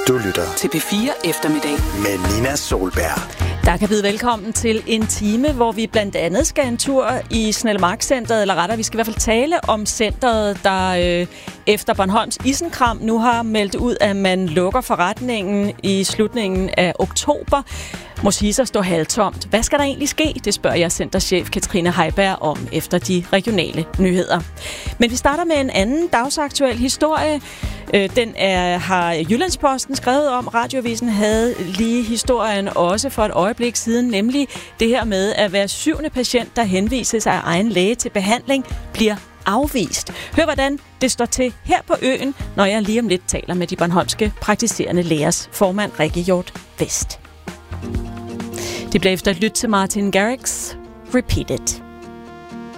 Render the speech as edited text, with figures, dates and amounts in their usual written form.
Du lytter til P4 Eftermiddag med Nina Solberg. Der kan byde velkommen til en time, hvor vi blandt andet skal en tur i Snellmark-centret, eller rettere, vi skal i hvert fald tale om centret, der efter Bornholms Isenkram nu har meldt ud, at man lukker forretningen i slutningen af oktober. Må sige sig stå halvtomt. Hvad skal der egentlig ske? Det spørger jeg centerchef Katrine Heiberg om efter de regionale nyheder. Men vi starter med en anden dagsaktuel historie. Den har Jyllandsposten skrevet om. Radioavisen havde lige historien også for et øjeblik siden, nemlig det her med, at hver 7. patient, der henvises af egen læge til behandling, bliver afvist. Hør, hvordan det står til her på øen, når jeg lige om lidt taler med de bornholmske praktiserende lægers formand Rikke Hjort Vest. Det bliver efter et lyt til Martin Garrix. Repeat It.